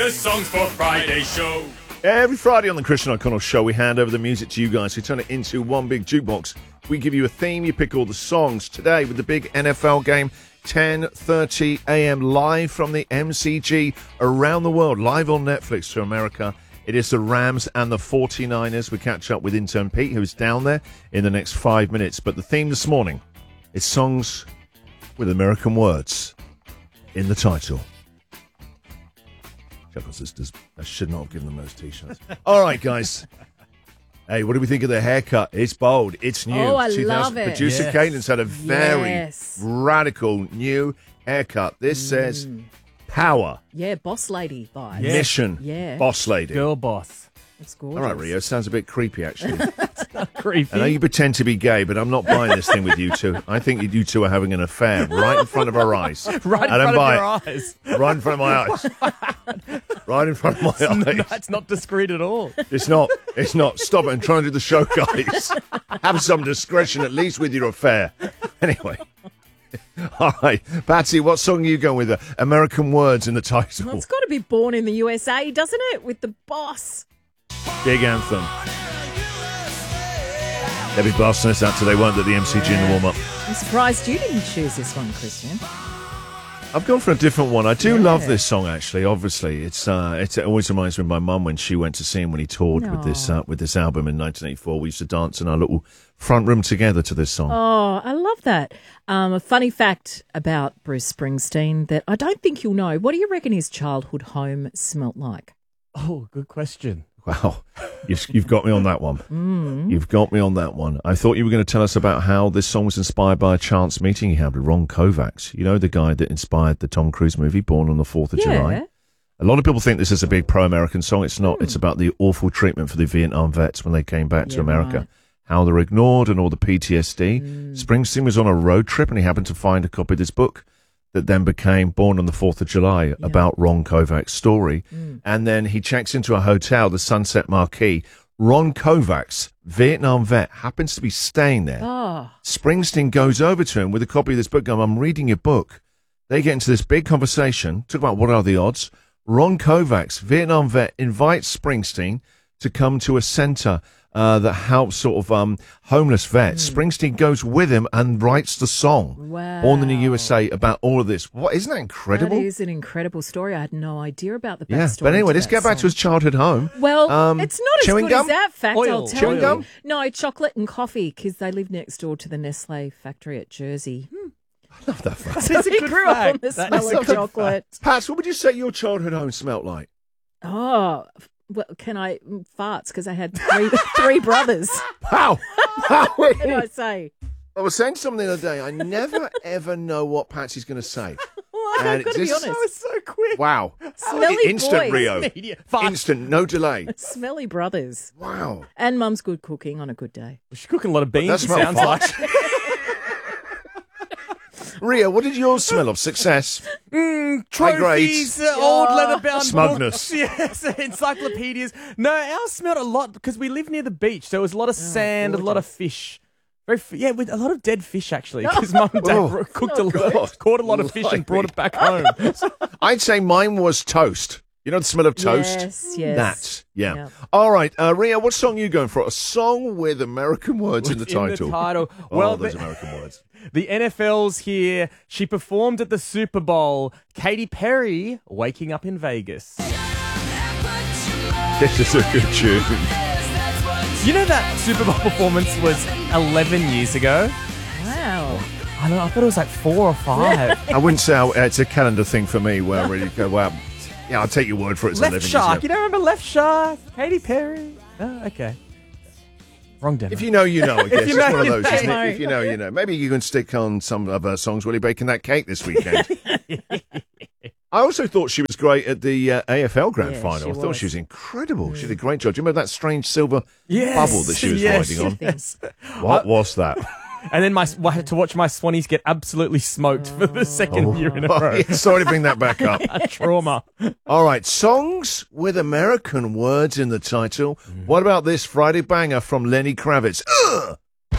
Latest songs for Friday show. Every Friday on the Christian O'Connell Show, we hand over the music to you guys. We turn it into one big jukebox. We give you a theme. You pick all the songs. Today, with the big NFL game, 10:30 a.m. live from the MCG around the world, live on Netflix to America. It is the Rams and the 49ers. We catch up with intern Pete, who's down there, in the next 5 minutes. But the theme this morning is songs with American words in the title. Sisters, I should not have given them those T-shirts. All right, guys. Hey, what do we think of the haircut? It's bold. It's new. Oh, I love it. Producer Yes. Caden's had a very radical new haircut. This says power. Yeah, boss lady vibes. Mission. Yeah. Boss lady. Girl boss. It's gorgeous. All right, Rio. Sounds a bit creepy, actually. Creepy. I know you pretend to be gay, but I'm not buying this thing with you two. I think you two are having an affair right in front of our eyes. Right in I don't front buy of it. your eyes. Right in front of my eyes. Right in front of my eyes. That's not discreet at all. It's not. It's not. Stop it and try and do the show, guys. Have some discretion, at least with your affair. Anyway. All right. Patsy, what song are you going with? American words in the title. Well, it's got to be Born in the USA, doesn't it? With the boss. Big anthem. They'll be blasting us out today, won't they, the MCG in the warm-up? I'm surprised you didn't choose this one, Christian. I've gone for a different one. I do love this song, actually. Obviously, it always reminds me of my mum when she went to see him when he toured with this album in 1984. We used to dance in our little front room together to this song. Oh, I love that. A funny fact about Bruce Springsteen that I don't think you'll know. What do you reckon his childhood home smelt like? Oh, good question. Wow, you've got me on that one. You've got me on that one. I thought you were going to tell us about how this song was inspired by a chance meeting he had with Ron Kovacs. You know, the guy that inspired the Tom Cruise movie, Born on the 4th of July. A lot of people think this is a big pro-American song. It's not. It's about the awful treatment for the Vietnam vets when they came back to America. Right. How they're ignored and all the PTSD. Springsteen was on a road trip and he happened to find a copy of this book that then became Born on the 4th of July, about Ron Kovacs' story. And then he checks into a hotel, the Sunset Marquis. Ron Kovacs, Vietnam vet, happens to be staying there. Oh. Springsteen goes over to him with a copy of this book, going, I'm reading your book. They get into this big conversation, talk about what are the odds. Ron Kovacs, Vietnam vet, invites Springsteen to come to a centre that helps sort of homeless vets. Springsteen goes with him and writes the song, Born in the USA, about all of this. What, isn't that incredible? That is an incredible story. I had no idea about the backstory. Yeah, but anyway, let's get back to his childhood home. Well, it's not as good gum? as that fact, I'll tell Chewing you. gum? No, chocolate and coffee, because they live next door to the Nestle factory at Jersey. I love that fact. So he grew up on the smell of chocolate. Pats, what would you say your childhood home smelt like? Oh, well, can I farts? Because I had three brothers. Wow. What can I say? I was saying something the other day. I never, ever know what Patsy's going to say. Well, I've got to be honest. That was so quick. Wow. Smelly Instant, boys. Rio. Fast. Instant, no delay. Smelly brothers. Wow. And Mum's good cooking on a good day. She's cooking a lot of beans, it That sounds smells like. Rio, what did yours smell of? Success? Trophies, old leather-bound Smugness. books, yes, encyclopedias. No, ours smelled a lot because we live near the beach. There was a lot of sand, a lot of fish. With a lot of dead fish, actually, because Mum and Dad caught a lot of fish and brought it back home. I'd say mine was toast. You know the smell of toast? Yes. That, yeah. All right, Rio, what song are you going for? A song with American words in the title. Well, those American words. The NFL's here. She performed at the Super Bowl. Katy Perry, Waking Up in Vegas. This is a good tune. You know that Super Bowl performance was 11 years ago? Wow. I know. I thought it was like 4 or 5. I wouldn't say it's a calendar thing for me where I really go, wow. Yeah, I'll take your word for it. It's Left 11 Shark. years You don't remember Left Shark? Katy Perry? Oh, okay. Wrong demo. If you know, you know, I guess. you It's know, one of you those, know. isn't it? If you know, you know. Maybe you can stick on some of her songs while you're baking that cake this weekend. I also thought she was great at the AFL Grand Final. I thought she was incredible. She did a great job. Do you remember that strange silver bubble that she was riding on? Yes. What was that? And then I had to watch my Swannies get absolutely smoked for the second year in a row. Sorry to bring that back up. Trauma. All right, songs with American words in the title. What about this Friday banger from Lenny Kravitz? Ugh!